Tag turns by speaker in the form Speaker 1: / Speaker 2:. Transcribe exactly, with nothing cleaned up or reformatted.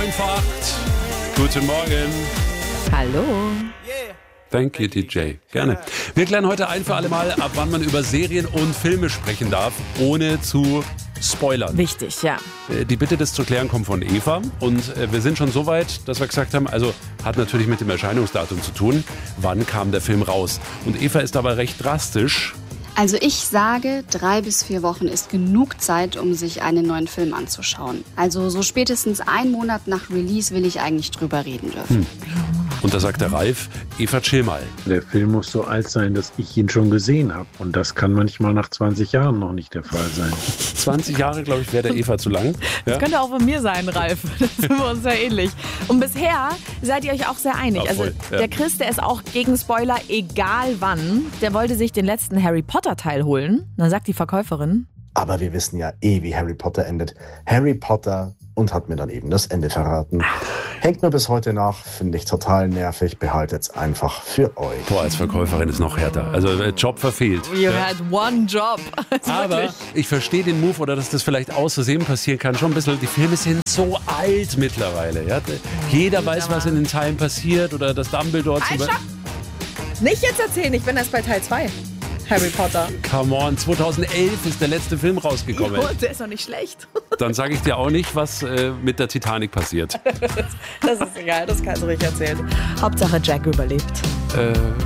Speaker 1: neun vor acht. Guten Morgen.
Speaker 2: Hallo.
Speaker 1: Thank you, D J. Gerne. Wir klären heute ein für alle Mal, ab wann man über Serien und Filme sprechen darf, ohne zu spoilern.
Speaker 2: Wichtig, ja.
Speaker 1: Die Bitte, das zu klären, kommt von Eva. Und wir sind schon so weit, dass wir gesagt haben, also hat natürlich mit dem Erscheinungsdatum zu tun. Wann kam der Film raus? Und Eva ist dabei recht drastisch.
Speaker 3: Also ich sage, drei bis vier Wochen ist genug Zeit, um sich einen neuen Film anzuschauen. Also so spätestens einen Monat nach Release will ich eigentlich drüber reden dürfen. Hm.
Speaker 1: Und da sagt der Ralf, Eva, chill mal.
Speaker 4: Der Film muss so alt sein, dass ich ihn schon gesehen habe. Und das kann manchmal nach zwanzig Jahren noch nicht der Fall sein.
Speaker 1: zwanzig Jahre, glaube ich, wäre der Eva zu lang.
Speaker 2: Das
Speaker 1: ja?
Speaker 2: könnte auch von mir sein, Ralf. Das sind wir uns ja ähnlich. Und bisher seid ihr euch auch sehr einig.
Speaker 1: Ja,
Speaker 2: also
Speaker 1: ja.
Speaker 2: der Chris, der ist auch gegen Spoiler, egal wann. Der wollte sich den letzten Harry Potter Teil holen. Dann sagt die Verkäuferin:
Speaker 5: Aber wir wissen ja eh, wie Harry Potter endet. Harry Potter und hat mir dann eben das Ende verraten. Hängt mir bis heute nach, finde ich total nervig. Behaltet's einfach für euch.
Speaker 1: Boah, als Verkäuferin ist noch härter. Also äh, Job verfehlt.
Speaker 2: You had one job. Also
Speaker 1: aber
Speaker 2: wirklich.
Speaker 1: ich verstehe den Move, oder dass das vielleicht aus Versehen passieren kann, schon ein bisschen. Die Filme sind so alt mittlerweile. Ja? Jeder weiß, was in den Teilen passiert, oder dass Dumbledore zum
Speaker 2: Halt, stopp! Nicht jetzt erzählen, ich bin erst bei Teil zwei. Harry Potter.
Speaker 1: Come on, zweitausendelf ist der letzte Film rausgekommen.
Speaker 2: Jo, der ist doch nicht schlecht.
Speaker 1: Dann sage ich dir auch nicht, was äh, mit der Titanic passiert.
Speaker 2: Das ist egal, das kannst du ruhig erzählen. Hauptsache Jack überlebt.
Speaker 1: Äh,